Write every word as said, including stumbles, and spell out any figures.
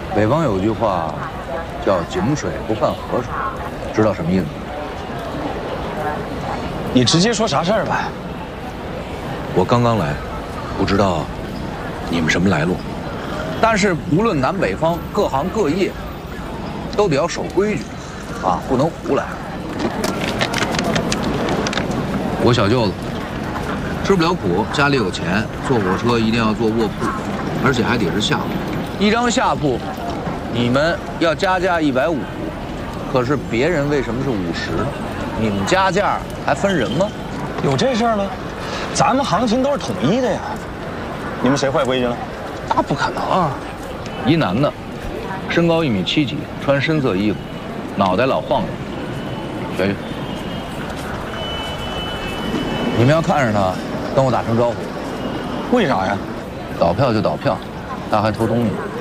北方有句话叫“井水不犯河水”，知道什么意思吗？ 你直接说啥事儿呗。 我刚刚来，不知道你们什么来路，但是无论南北方各行各业，都得要守规矩，啊，不能胡来。我小舅子吃不了苦，家里有钱，坐火车一定要坐卧铺，而且还得是下铺。一张下铺，你们要加价一百五，可是别人为什么是五十呢？你们加价还分人吗？ 有这事儿吗？咱们行情都是统一的呀。你们谁坏规矩了？ 那不可能啊！一男的，身高一米七几，穿深色衣服，脑袋老晃悠，学学。你们要看着他，跟我打声招呼。 为啥呀？ 倒票就倒票，他还偷东西。